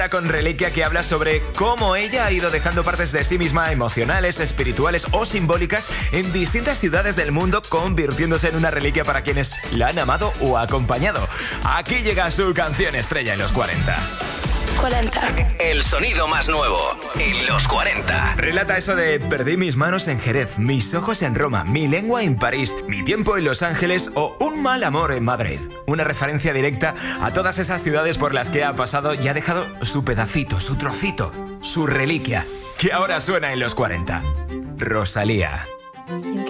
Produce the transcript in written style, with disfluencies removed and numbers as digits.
Con Reliquia, que habla sobre cómo ella ha ido dejando partes de sí misma emocionales, espirituales o simbólicas en distintas ciudades del mundo, convirtiéndose en una reliquia para quienes la han amado o acompañado. Aquí llega su canción estrella en los 40. 40. El sonido más nuevo en los 40. Relata eso de: perdí mis manos en Jerez, mis ojos en Roma, mi lengua en París, mi tiempo en Los Ángeles o un mal amor en Madrid. Una referencia directa a todas esas ciudades por las que ha pasado y ha dejado su pedacito, su trocito, su reliquia, que ahora suena en los 40. Rosalía.